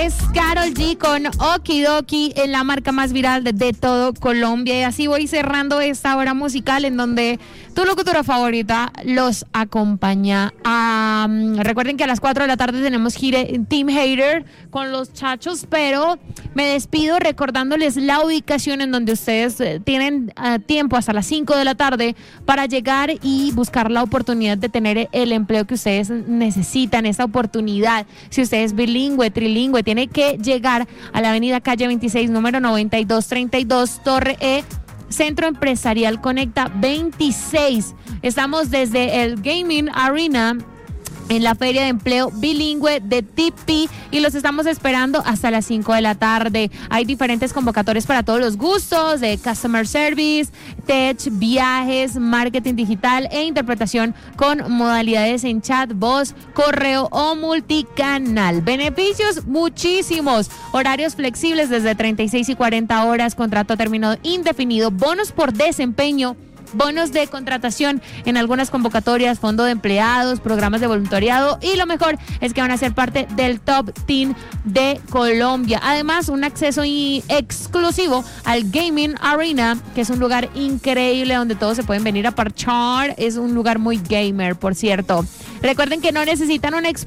es Karol G con Okidoki, en la marca más viral de todo Colombia. Y así voy cerrando esta hora musical en donde tu locutora favorita los acompaña. Recuerden que a las 4 de la tarde tenemos Team Hater con los chachos, pero me despido recordándoles la ubicación en donde ustedes tienen tiempo hasta las 5 de la tarde para llegar y buscar la oportunidad de tener el empleo que ustedes necesitan, esa oportunidad. Si usted es bilingüe, trilingüe, tiene que llegar a la avenida Calle 26, número 9232, Torre E, Centro Empresarial Conecta 26. Estamos desde el Gaming Arena en la Feria de Empleo Bilingüe de TP y los estamos esperando hasta las 5 de la tarde. Hay diferentes convocatorias para todos los gustos, de Customer Service, Tech, viajes, marketing digital e interpretación con modalidades en chat, voz, correo o multicanal. Beneficios muchísimos, horarios flexibles desde 36 y 40 horas, contrato a término indefinido, bonos por desempeño, bonos de contratación en algunas convocatorias, fondo de empleados, programas de voluntariado y lo mejor es que van a ser parte del Top Team de Colombia. Además, un acceso exclusivo al Gaming Arena, que es un lugar increíble donde todos se pueden venir a parchar. Es un lugar muy gamer, por cierto. Recuerden que no necesitan un